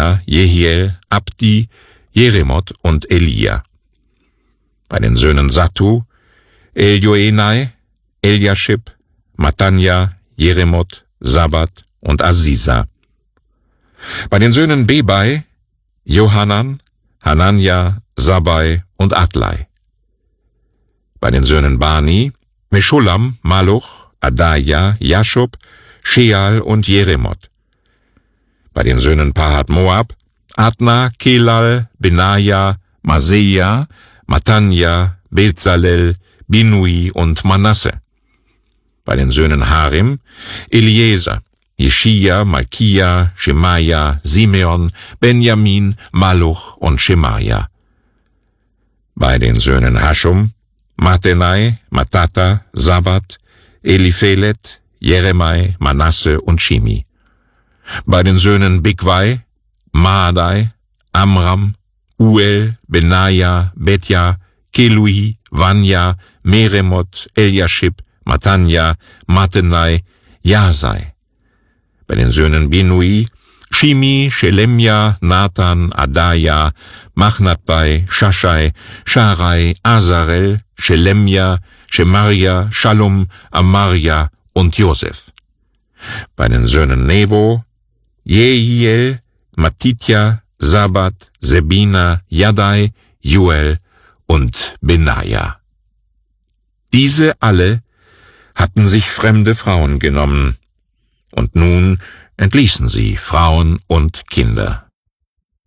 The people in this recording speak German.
Shemaya, Jehiel, Abdi, Jeremot und Elia. Bei den Söhnen Sattu, Eljoenai, Eliaschib, Matanja, Jeremot, Sabbat und Asisa. Bei den Söhnen Bebai, Johanan, Hanania, Sabai und Adlai. Bei den Söhnen Bani, Meschulam, Maluch, Adaja, Jaschub, Sheal und Jeremot. Bei den Söhnen Pahat Moab, Adna, Kelal, Benaja, Maseja, Matanja, Bezalel, Binui und Manasse. Bei den Söhnen Harim, Eliezer, Jeschia, Malkia, Schemaja, Simeon, Benjamin, Maluch und Schemaja. Bei den Söhnen Haschum, Matenai, Matata, Sabbat, Eliphelet, Jeremai, Manasse und Shimi. Bei den Söhnen Bigwai, Maadai, Amram, Uel, Benaja, Betja, Kelui, Vanja, Meremot, Eliaschib, Matanja, Matenai, Jasai. Bei den Söhnen Binui, Shimi, Shelemja, Nathan, Adaja, Machnatbai, Shashai, Sharai, Azarel, Shelemja, Shemaria, Shallum, Amaria und Josef. Bei den Söhnen Nebo, Jehiel, Matitja, Sabbat, Sebina, Jadai, Juel und Benaja. Diese alle hatten sich fremde Frauen genommen, und nun entließen sie Frauen und Kinder.